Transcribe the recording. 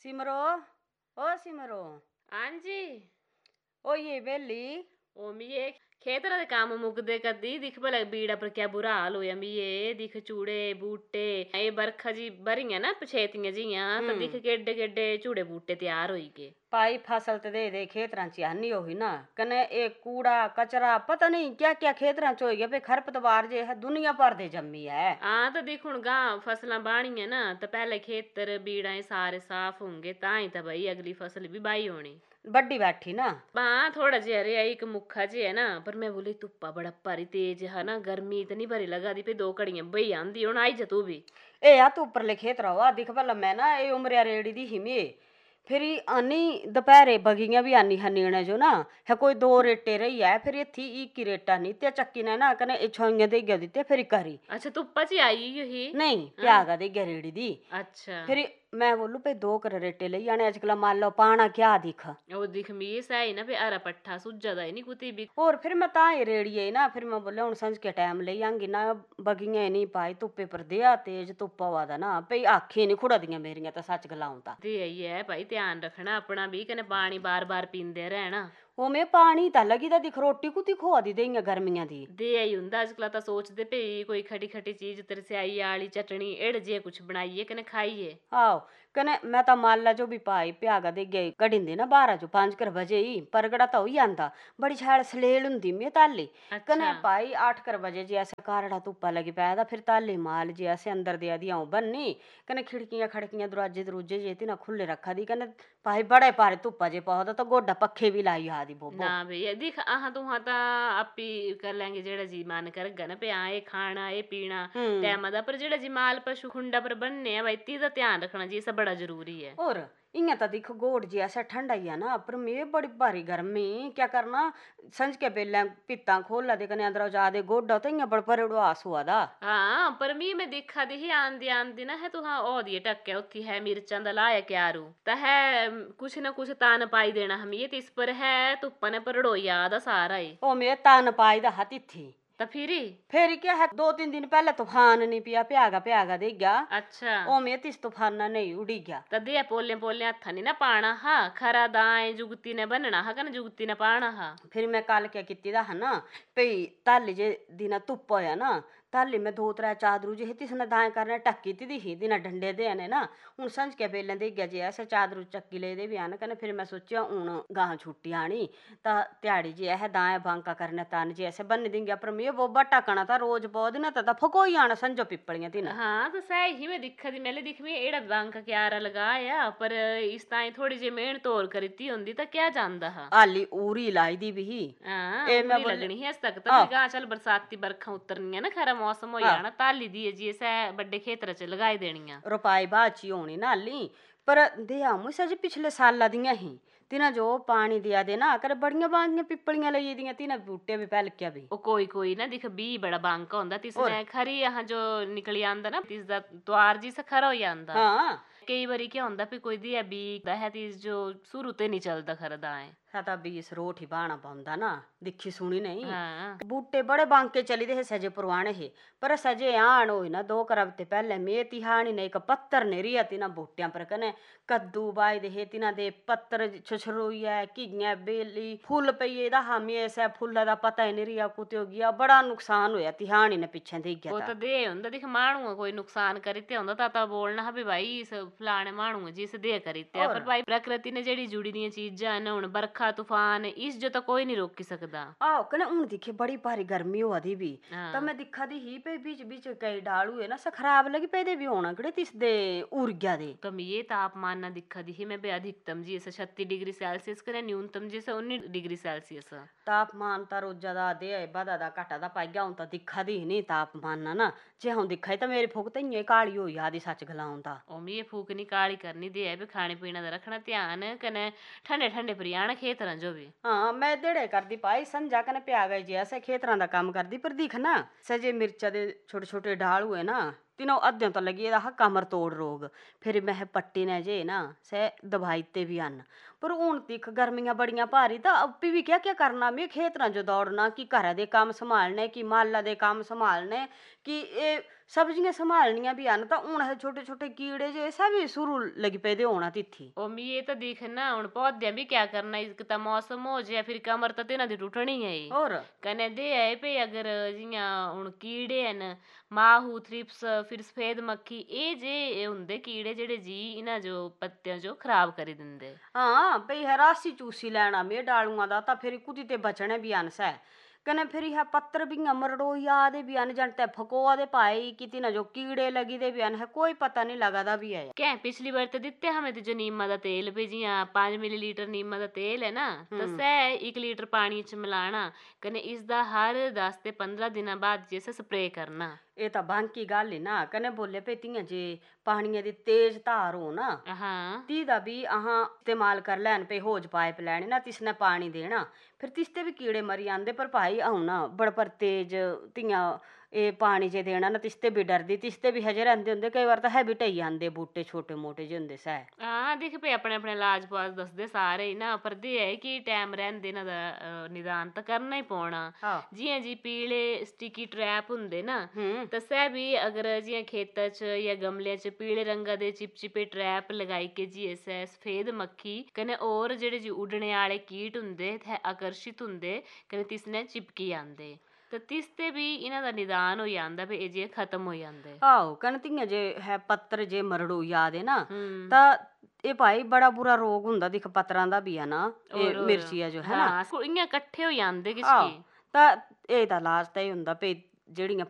ਸਿਮਰੋ ਓ ਸਿਮਰੋ ਹਾਂਜੀ ਓਏ ਵੇਲੀ ਉਹ ਮੀਏ ਖੇਤਰਾਂ ਦੇ ਕੰਮ ਮੁੱਕਦੇ ਕਦੀ ਦਿਖ ਭਲਾ ਬੀੜਾ ਪਰ ਕਿਆ ਬੁਰਾ ਹਾਲ ਹੋਇਆ ਮੀਏ ਦਿਖ ਚੂੜੇ ਬੂਟੇ ਇਹ ਬਰਖਾ ਜੀ ਬਰੀਆਂ ਨਾ ਪਛੇਤੀਆਂ ਜੀਆਂ ਤਾਂ ਦਿਖ ਕਿੱਡੇ ਕਿੱਡੇ ਚੂੜੇ ਬੂਟੇ ਤਿਆਰ ਹੋਈ ਗਏ ਪਾਈ फसल ਤੇ ਦੇ ਖੇਤਰਾਂ ਚ ਆਨੀ ਹੋਈ ਨਾ ਕਨੇ ਇਹ ਕੂੜਾ ਕਚਰਾ ਪਤਾ ਨਹੀਂ क्या क्या ਖੇਤਰਾਂ ਚ ਹੋਈ ਗਿਆ ਵੀ ਖਰਪਤਵਾਰ ਜੇ ਹੈ ਦੁਨੀਆ ਭਰ ਦੇ ਜੰਮੀ ਹੈ ਹਾਂ ਤਾਂ ਦੇਖ ਹੁਣ ਗਾਂ ਫਸਲਾਂ ਬਾਣੀਆਂ ਨਾ ਤਾਂ ਪਹਿਲੇ ਖੇਤਰ ਬੀੜਾਂ ਇਹ ਸਾਰੇ ਸਾਫ਼ ਹੋਣਗੇ ਤਾਂ ਹੀ ਤਾਂ ਬਈ ਅਗਲੀ ਫਸਲ ਵੀ ਬਾਈ ਹੋਣੀ ਵੱਡੀ ਬੈਠੀ ਨਾ ਹਾਂ ਥੋੜਾ ਜਿਹਾ ਰਿਹਾ ਇੱਕ ਮੁੱਖਾ ਜਿਹਾ ਹੈ ਨਾ ਪਰ ਮੈਂ ਬੋਲੀ ਧੁੱਪਾ ਬੜਾ ਭਾਰੀ ਤੇਜ਼ ਹੈ ਨਾ ਗਰਮੀ ਇਤਨੀ ਭਰੀ लगा दी पे दो घड़ियां बई आंदी ਹੁਣ आई जा तू भी ਇਹ ਆ ਤੂੰ ਉੱਪਰਲੇ ਖੇਤ ਰਵਾ ਦਿਖ ਭਲਾ ਮੈਂ ਨਾ ਇਹ ਉਮਰਿਆ ਰੇੜੀ ਦੀ ਹਿਮੇ फिर आनी दोपहरे बगियां भी आनी हनीने जो ना है कोई दो रेटे रही है फिर ये थी एक की रेटा नहीं ते चक्की ने ना कने छोइयां दे गया दिते फिर करी अच्छा धुप्पा च आई यही नहीं प्यागा दे गया रेड़ी दी अच्छा फिर मैं बोलू पे दो कर रेटे ले आने अजकल मान लो पाना क्या दिख ਉਹ ਦਿਖ ਮੀਸ ਹੈ ਨਾ ਫੇ ਆਰਾ ਪੱਠਾ ਸੁੱਜਾ ਦਾ ਨਹੀਂ ਕੁਤੀ ਵੀ और फिर मैं ता ही रेड़ी आई ना फिर मैं बोले हुन संज के टाइम ले आंगी ना बगियां नहीं पाई धुप्पे पर दिया तेज धुप्प हवा दा ना भई आखी नहीं खुड़ा दियां मेरियां ਤਾਂ ਸੱਚ ਗਲਾਉਂ ਤਾਂ ਤੇ ਇਹੀ ਹੈ ਭਾਈ ਧਿਆਨ ਰੱਖਣਾ ਆਪਣਾ ਵੀ ਕਨੇ ਪਾਣੀ ਬਾਰ-ਬਾਰ ਪੀਂਦੇ ਰਹਿਣਾ ਉਹ ਮੇ ਪਾਣੀ ਤਾਂ ਲੱਗੀ ਤਾਂ ਦਿਖ ਰੋਟੀ ਕੁਤੀ ਖਵਾ ਦੀ ਦੇਈਆਂ ਗਰਮੀਆਂ ਦੀ ਦੇ ਆਈ ਹੁੰਦਾ ਅੱਜਕੱਲ ਤਾਂ ਸੋਚਦੇ ਭਈ ਕੋਈ ਖਟੀ ਖਟੀ ਚੀਜ਼ ਤਰਸਿਆਈ ਵਾਲੀ ਚਟਣੀ ਏੜ ਜੇ ਕੁਛ ਬਣਾਈਏ ਕਨੇ ਖਾਈਏ ਆਓ ਕਨੇ ਮੈਂ ਤਾਂ ਮਾਲਾ ਜੋ ਵੀ ਪਾਈ ਪਿਆਗਾ ਦੇ ਗਈ ਕਢਿੰਦੇ ਨਾ 12 ਚੋਂ 5 ਵਜੇ ਹੀ ਪਰਗੜਾ ਤਾਂ ਹੋਈ ਆਂਦਾ ਬੜੀ ਛਾਲ ਸਲੇਲ ਹੁੰਦੀ ਮੇ ਤਾਲੀ ਕਨੇ ਪਾਈ 8 ਵਜੇ ਜੇ ਐਸੇ ਕਾਰੜਾ ਧੁੱਪਾ ਲਗੀ ਪਿਆ ਦਾ ਫਿਰ ਤਾਲੇ ਮਾਲ ਜੇ ਐਸੇ ਅੰਦਰ ਦੇ ਆਦੀਆਂ ਬੰਨੀ ਕਨੇ ਖਿੜਕੀਆਂ ਖੜਕੀਆਂ ਦਰਵਾਜੇ ਦਰੂਜੇ ਜੇ ਤੇ ਨਾ ਖੁੱਲੇ ਰੱਖਾ ਦੀ ਕਨੇ ਪਾਈ ਬੜੇ ਪਾਰੇ ਧੁੱਪਾ ਜੇ ਪਾਉਦਾ ਤਾਂ ਗੋਡਾ ਪੱਖੇ ਵੀ ਲਾਈ ਆ ਦੀ ਬੋਬੋ ਨਾ ਭਈ ਦਿਖ ਆਹਾਂ ਤੂੰ ਤਾਂ ਆਪੀ ਕਰ ਲਾਂਗੇ ਜਿਹੜਾ ਜੀ ਮਨ ਕਰਗਾ ਨਾ ਪਿਆ ਇਹ ਖਾਣਾ ਇਹ ਪੀਣਾ ਟਾਈਮ ਦਾ ਪਰ ਜਿਹੜਾ ਜੀ ਮਾਲ ਪਸ਼ੂ ਖੁੰਡਾ ਪਰ ਬੰਨੇ ਆ ਬਈ ਦਾ ਧਿਆਨ ਰੱਖਣਾ ਜੀ ਸਭ ਬੜਾ ਜ਼ਰੂਰੀ ਹੈ और इं तो दिख गोड़ जी ऐसा ठंडा ही है ना पर मैं बड़ी भारी गर्मी क्या करना संज के बेले पित्ता खोला दे कने अंदर जा दे गोड़ा तो इं बड़ पर उड़ास हुआ दा हाँ पर मैं देखा दी ही आंदी आंदी ना है तू हाँ ओ दी टक्के उत्थी है मिर्चां दा लाया क्यारू ता है कुछ ना कुछ तान पाई देना हम ये इस पर है धुप्पा ने पर रोया दा सारा ही ओ मैं तान पाई दा हाथी थी ਤਾਂ फिर क्या है 2-3 दिन पहले तूफान नहीं पिया प्यागा दे गया अच्छा ओ मैं तिस तूफाना नहीं उड़ी गया ਤਾਂ ਦੇ ਪੋਲੇ ਪੋਲੇ ਹੱਥਾਂ ਨਹੀਂ ਨਾ ਪਾਣਾ ਹਾਂ ਖਰਾ ਦਾਏ ਜੁਗਤੀ ਨੇ ਬੰਨਣਾ ਹਾਂ ਕਨ ਜੁਗਤੀ ਨੇ ਪਾਣਾ ਹਾਂ फिर मैं कल क्या कीती दा है ना भई ताली जे दिना धुप्प होया ना ताली मैं 2-3 चादरू जे तिस ने दाएं करने टक्की ती दी दिना डंडे दे ने ना हुन संज के बेले दे गया जे ऐसे चादरू चक्की ले दे भी आन कने फिर मैं सोचिया हुन गां छुट्टी आनी ता त्याड़ी जे है दाएं बांका करने तान जे ऐसे बन देंगे पर मैं वो बट्टा कना था रोज पौद ना ता फकोई आना संजो पिपलियां ती ना हाँ तो सही ही मैं दिखा दी मेले दिख में एड़ा बांका क्यारा लगाया पर इस ताई थोड़ी जे मेहनत और करीती हुंदी ता क्या जानदा हा आली उरी लाई दी भी हां ए मैं लगनी है अज तक तो गां चल बरसाती बरखा उतरनी ना खरा मौसम हो जाना ताली दी जी ऐसे बड़े खेतर च लगाई देनियां रुपाई बाची होनी ना आली पर दिया मुझे जे पिछले साल दियां ही तिना जो पानी दिया दे ना कर बड़ियां बांगियां पिपलियां लई दियां तिना बूटे भी पहलकिया भी ओ कोई ना दिख बी बड़ा बांका हुंदा तिसने खरी यहां जो निकली आंदा ना तिस दा द्वार जी से खरा हो जांदा हां कई बारी क्या हुंदा भी कोई दिया बी दा है तिस जो शुरू ते नहीं चलदा खरदा है साता 20 रोटी बाणा पाउंदा ना दिखी सुनी नहीं हाँ। बूटे बड़े बांके चली दे सजे पुरवाने है पर सजे आण होई ना 2 करबते पहले मैं तिहानी ने एक पत्थर ने रिया तिना बूटियां पर कने कद्दू बाई दे तिना दे पत्थर छछरोई है कियां बेली फूल पई दा हामी ऐसा फूला दा पता ही नहीं रिया कुते हो गया बड़ा नुकसान होया तिहानी ने पीछे दे गया वो तो दे हुंदा दिख माणू कोई नुकसान करीते हुंदा ता बोलना है भी भाई इस फलाने माणू जिस दे करीते पर भाई प्रकृति ने जेड़ी जुड़ी दी चीजां ने हुन बरखा तूफान इस जो तो कोई नहीं रोक सकदा आओ कने हुन दिखे बड़ी भारी गर्मी होआ दी भी तो मैं दिखा दी ही पे बीच बीच कई डालू है ना स खराब लगी पे दे भी होना कड़े तिस दे उड़ गया दे कम ये तापमान ना दिखा दी ही मैं बे अधिकतम जी से 36 डिग्री सेल्सियस करे न्यूनतम जी से 19 डिग्री सेल्सियस तापमान ता रोज ज्यादा दे बदा दा घटा दा पाई गया हुन ता दिखा दी नहीं तापमान ना जे हुन दिखा तो मेरी फूक तो इं काली होई आदी सच गलाउं ता ओ मी फूक नहीं काली करनी दे भी खाने पीने दा रखना ध्यान कने ठंडे ठंडे परियाण खेतरां जो भी हाँ मैं देड़े करदी पाई संजा कने प्या गई जी ऐसे खेतरां दा काम करदी पर दिख ना सजे मिर्चा दे छोटे छोटे ढालू है ना तीनों अद्यों तो लगी रहा कमर तोड़ रोग फिर मैं पट्टी ने जे ना से दवाई ते भी आन पर हुन दिख गर्मियां बड़ियां भारी तो अपी भी क्या क्या करना मैं खेतरां जो दौड़ना कि घर दे काम संभालने कि माला दे काम संभालने कि ये ਸਬਜ਼ੀਆਂ ਸੰਭਾਲਣੀਆਂ ਵੀ ਹਨ ਤਾਂ ਹੁਣ ਇਹ ਛੋਟੇ ਛੋਟੇ ਕੀੜੇ ਜੇ ਸਭ ਵੀ ਸ਼ੁਰੂ ਲੱਗ ਪਏ ਦੇ ਹੋਣਾ ਤਿੱਥੀ। ਉਹ ਮੀ ਇਹ ਤਾਂ ਦੇਖ ਨਾ ਹੁਣ ਪੌਦਿਆਂ ਵੀ ਕਿਆ ਕਰਨਾ, ਇੱਕ ਤਾਂ ਮੌਸਮ ਹੋ ਜਾਏ ਫਿਰ ਕਮਰ ਤਾਂ ਇਹਨਾਂ ਦੀ ਟੁੱਟਣੀ ਹੈ ਹੀ। ਹੋਰ ਕਹਿੰਦੇ ਹੈ ਭਈ ਅਗਰ ਜਿਹੀਆਂ ਹੁਣ ਕੀੜੇ ਹਨ, ਮਾਹੂ, ਥ੍ਰਿਪਸ, ਫਿਰ ਸਫੇਦ ਮੱਖੀ, ਇਹ ਜੇ ਹੁੰਦੇ ਕੀੜੇ ਜਿਹੜੇ ਜੀ ਇਹਨਾਂ ਜੋ ਪੱਤਿਆਂ ਜੋ ਖਰਾਬ ਕਰੀ ਦਿੰਦੇ। ਹਾਂ ਭਈ ਹਰਾਸੀ ਚੂਸੀ ਲੈਣਾ ਮੇ ਡਾਲੂਆਂ ਦਾ ਤਾਂ ਫਿਰ ਕੁਦੀ ਤੇ ਬਚਣੇ ਵੀ ਅਨਸ ਹੈ ਕਨੇ ਫਿਰ ਇਹ ਪੱਤਰ ਵੀ ਮਰੜੋ ਯਾਦ ਵੀ ਅਨ ਜਣਤੇ ਫਕੋਆ ਦੇ ਪਾਈ किती ना जो कीड़े लगी दे भी अन है कोई पता नहीं लगदा भी है। क्या पिछली बार तो दिते हमें तो जो नीमा दा तेल भी जियां 5 मिलीलीटर नीमा दा तेल है ना, तो सै 1 लीटर पानी च मिलाना कने इसदा हर 10 ते 15 दिना बाद जैसे स्प्रे करना। ਇਹ ਤਾਂ ਬਾਂਕੀ ਗੱਲ ਹੀ ਨਾ ਕਨੇ ਬੋਲੇ ਪੇ ਤੀਆਂ ਜੇ ਪਾਣੀਆਂ ਦੀ ਤੇਜ਼ ਧਾਰ ਹੋ ਨਾ हाँ ਤੀ ਦਾ ਵੀ ਆਹਾਂ ਇਸਤੇਮਾਲ ਕਰ ਲੈਣ ਪੇ ਹੋਜ ਪਾਈਪ ਲੈਣੇ ਨਾ ਤਿਸਨੇ ਪਾਣੀ ਦੇਣਾ ਫਿਰ ਤਿਸਤੇ ਵੀ ਕੀੜੇ ਮਰੀ ਆਂਦੇ ਪਰ ਭਾਈ ਆਉਣਾ ਬੜ ਪਰ ਤੇਜ਼ ਤੀਆਂ ਇਹ ਪਾਣੀ ਜੇ ਦੇਣਾ ਨਾ ਤਿਸਤੇ ਵੀ ਡਰਦੀ ਤਿਸਤੇ ਵੀ ਹਜੇ ਰਹਿੰਦੇ ਹੁੰਦੇ ਕਈ ਵਾਰ ਤਾਂ ਹੈ ਵੀ ਢਈ ਆਂਦੇ ਬੂਟੇ ਛੋਟੇ ਮੋਟੇ ਜਿਹੇ ਹੁੰਦੇ ਸੈ। ਹਾਂ ਦੇਖ ਪਏ ਆਪਣੇ ਆਪਣੇ ਇਲਾਜ ਪਾਸ ਦੱਸਦੇ ਸਾਰੇ ਹੀ ਨਾ, ਪਰ ਦੇ ਹੈ ਕਿ ਟਾਈਮ ਰਹਿੰਦੇ ਇਹਨਾਂ ਦਾ ਨਿਦਾਨ ਤਾਂ ਕਰਨਾ ਹੀ ਪਾਉਣਾ। ਜਿਵੇਂ ਜੀ ਪੀਲੇ ਸਟਿਕੀ ਟਰੈਪ ਹੁੰਦੇ ਨਾ ਤਾਂ ਸੈ ਵੀ ਅਗਰ ਜਿਵੇਂ ਖੇਤਾਂ 'ਚ ਜਾਂ ਗਮਲਿਆਂ 'ਚ ਪੀਲੇ ਰੰਗਾਂ ਦੇ ਚਿਪਚਿਪੇ ਟਰੈਪ ਲਗਾਈ ਕੇ ਜੀ ਐਸਾ ਸਫੇਦ ਮੱਖੀ ਕਨੇ ਔਰ ਜਿਹੜੇ ਜੀ ਉੱਡਣੇ ਵਾਲੇ ਕੀਟ ਹੁੰਦੇ ਤੇ ਆਕਰਸ਼ਿਤ ਹੁੰਦੇ ਕਨੇ ਤਿਸਨੇ ਚਿਪਕੀ ਆਂਦੇ ਤੇ ਤਿਸਤੇ ਵੀ ਇਹਨਾਂ ਦਾ ਨਿਦਾਨ ਹੋ ਜਾਂਦਾ ਵੀ ਇਹ ਜੇ ਖਤਮ ਹੋ ਜਾਂਦੇ। ਆਹੋ ਕਣਤੀਆਂ ਜੇ ਹੈ ਪੱਤਰ ਜੇ ਮਰੜੋ ਯਾਦ ਹੈ ਨਾ ਤਾਂ ਇਹ ਭਾਈ ਬੜਾ ਬੁਰਾ ਰੋਗ ਹੁੰਦਾ ਦਿਖ ਪੱਤਰਾਂ ਦਾ ਵੀ ਆ ਨਾ ਇਹ ਮਿਰਚੀਆ ਜੋ ਹੈ ਨਾ ਹਾਂ ਇਆਂ ਇਕੱਠੇ ਹੋ ਜਾਂਦੇ ਆਹੋ ਕਿਸਕੀ ਤਾਂ ਇਹ ਤਾਂ ਇਲਾਜ ਤਾਂ ਇਹ ਹੁੰਦਾ ਪਈ ਜਿਹੜੀਆਂ